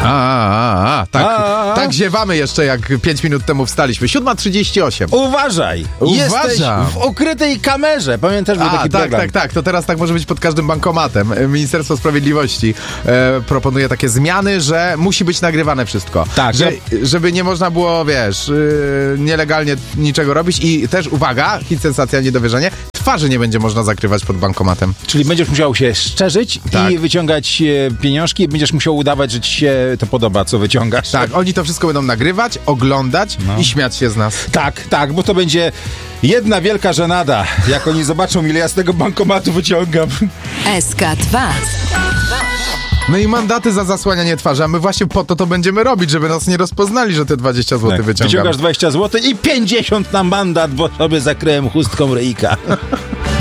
Tak ziewamy jeszcze, jak 5 minut temu wstaliśmy. 7:38. Uważaj! Jesteś w ukrytej kamerze. Pamiętasz, był taki program? Tak. To teraz tak może być pod każdym bankomatem. Ministerstwo Sprawiedliwości proponuje takie zmiany, że musi być nagrywane wszystko. Tak. Żeby nie można było, nielegalnie niczego robić i też, uwaga, hit sensacja, niedowierzanie, twarzy nie będzie można zakrywać pod bankomatem. Czyli będziesz musiał się szczerzyć i wyciągać pieniążki i będziesz musiał udawać, że ci się to podoba, co wyciągasz. Tak, oni to wszystko będą nagrywać, oglądać i śmiać się z nas. Tak, bo to będzie jedna wielka żenada, jak oni zobaczą, ile ja z tego bankomatu wyciągam. SK2. No i mandaty za zasłanianie twarzy, a my właśnie po to będziemy robić, żeby nas nie rozpoznali, że te 20 zł wyciągamy. Wyciągasz 20 zł i 50 na mandat, bo sobie zakryłem chustką ryjka.